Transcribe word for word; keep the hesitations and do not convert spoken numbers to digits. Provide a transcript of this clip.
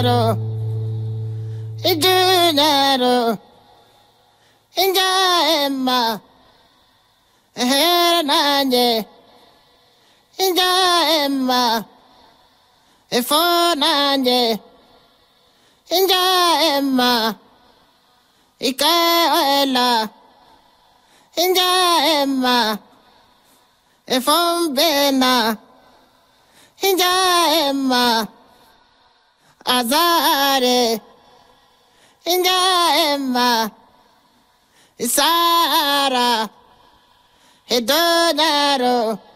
Idunaro, Inja Emma, Hernande, Inja Emma, Efonande, Inja Emma, Ikaela, Inja Emma, Efombena, Inja Emma, Azare, Inja Emma, Isara, Hedonaro.